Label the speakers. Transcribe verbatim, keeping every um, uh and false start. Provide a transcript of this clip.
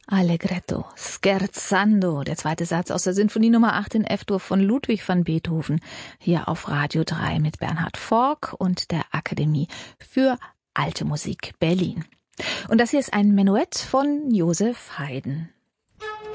Speaker 1: Allegretto, scherzando, der zweite Satz aus der Sinfonie Nummer acht in F-Dur von Ludwig van Beethoven, hier auf Radio drei mit Bernhard Fork und der Akademie für Alte Musik Berlin. Und das hier ist ein Menuett von Joseph Haydn.